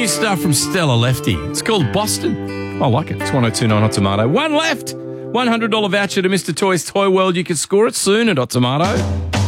stuff from Stella Lefty. It's called Boston. I like it. It's 1029 Hot Tomato. One left. $100 voucher to Mr. Toys Toy World. You can score it soon at Hot Tomato.